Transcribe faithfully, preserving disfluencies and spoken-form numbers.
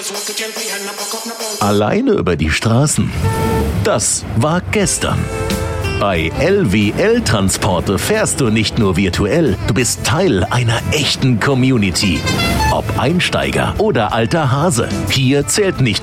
Alleine über die Straßen. Das war gestern. Bei L W L-Transporte fährst du nicht nur virtuell, du bist Teil einer echten Community. Ob Einsteiger oder alter Hase, hier zählt nicht